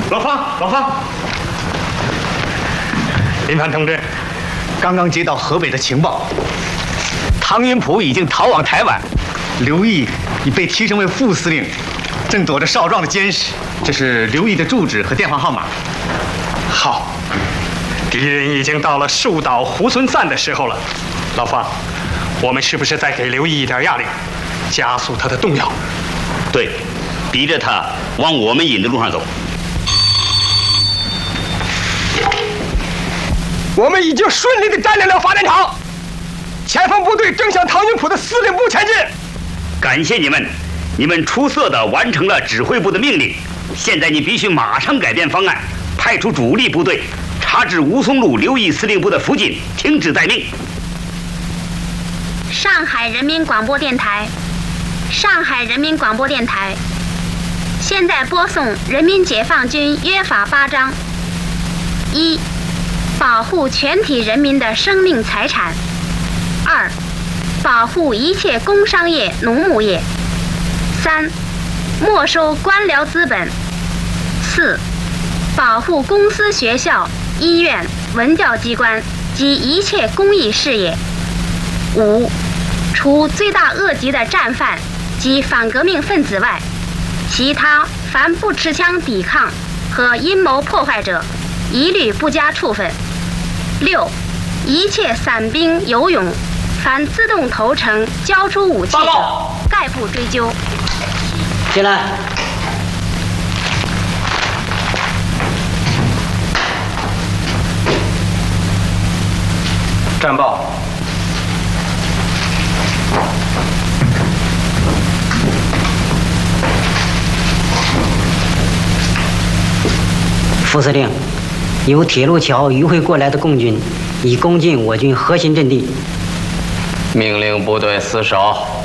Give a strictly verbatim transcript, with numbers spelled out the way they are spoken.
老方，老方，林凡同志，刚刚接到河北的情报，唐云甫已经逃往台湾，刘毅已被提升为副司令，正躲着少壮的监视。这是刘毅的住址和电话号码。好，敌人已经到了树倒猢狲散的时候了。老方，我们是不是再给刘毅一点压力，加速他的动摇？ 对，逼着他往我们引的路上走。 我们已经顺利地占领了发电厂，前锋部队正向唐云甫的司令部前进。 感谢你们，你们出色地完成了指挥部的命令。现在你必须马上改变方案，派出主力部队插至吴淞路刘毅司令部的附近，停止待命。 上海人民广播电台，上海人民广播电台，现在播送人民解放军约法八章：一、保护全体人民的生命财产；二、保护一切工商业、农牧业；三、没收官僚资本；四、保护公司、学校、医院、文教机关及一切公益事业；五、除罪大恶极的战犯及反革命分子外，其他凡不持枪抵抗和阴谋破坏者，一律不加处分。六、一切散兵游勇，凡自动投诚交出武器者，概不追究。 进来。 战报。 副司令，由铁路桥迂回过来的共军已攻进我军核心阵地。 命令部队死守。